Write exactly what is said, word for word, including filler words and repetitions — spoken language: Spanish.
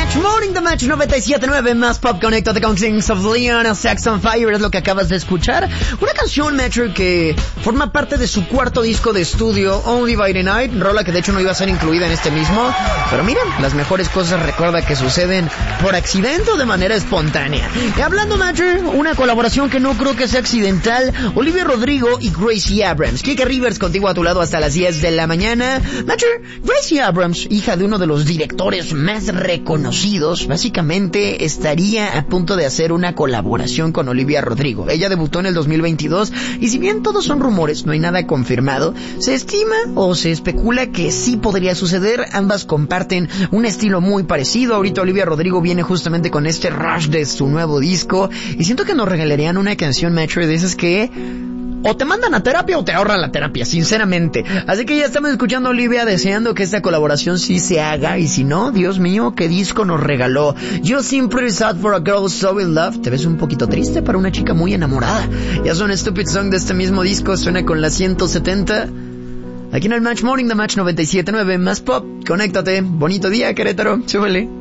Match Morning, The Match noventa y siete punto nueve, más pop, conéctate con Kings of Leon, Sex on Fire, es lo que acabas de escuchar. Una canción, Metro, que forma parte de su cuarto disco de estudio, Only by the Night, rola que de hecho no iba a ser incluida en este mismo. Pero miren, las mejores cosas recuerda que suceden por accidente o de manera espontánea. Y hablando, Metro, una colaboración que no creo que sea accidental, Olivia Rodrigo y Gracie Abrams. Kike Rivers contigo a tu lado hasta las diez de la mañana. Metro, Gracie Abrams, hija de uno de los directores más reconocidos, básicamente estaría a punto de hacer una colaboración con Olivia Rodrigo. Ella debutó en el dos mil veintidós y si bien todos son rumores, no hay nada confirmado, se estima o se especula que sí podría suceder. Ambas comparten un estilo muy parecido. Ahorita Olivia Rodrigo viene justamente con este rush de su nuevo disco y siento que nos regalarían una canción, Metro, de esas que o te mandan a terapia o te ahorran la terapia, sinceramente. Así que ya estamos escuchando a Olivia, deseando que esta colaboración sí se haga. Y si no, Dios mío, qué disco nos regaló. You Seem Pretty Sad for a Girl So In Love. Te ves un poquito triste para una chica muy enamorada. Ya son Stupid Song de este mismo disco. Suena con la ciento setenta. Aquí en el Match Morning, The Match noventa y siete punto nueve, más pop. Conéctate. Bonito día, Querétaro. Súbele.